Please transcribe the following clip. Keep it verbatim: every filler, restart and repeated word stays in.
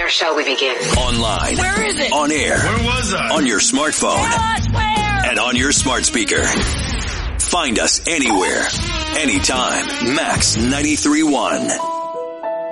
shall we begin? Online. Where is it? On air. Where was I? On your smartphone. God, where? And on your smart speaker. Find us anywhere, anytime. Max ninety-three point one.